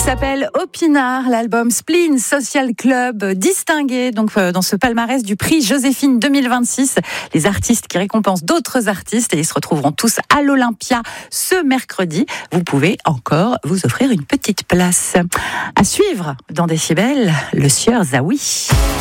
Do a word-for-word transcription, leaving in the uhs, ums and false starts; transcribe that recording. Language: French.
s'appelle Opinard, l'album Spleen Social Club, distingué donc dans ce palmarès du prix Joséphine deux mille vingt-six. Les artistes qui récompensent d'autres artistes et ils se retrouveront tous à l'Olympia ce mercredi. Vous pouvez encore vous offrir une petite place. À suivre dans Décibel, le sieur Zawi.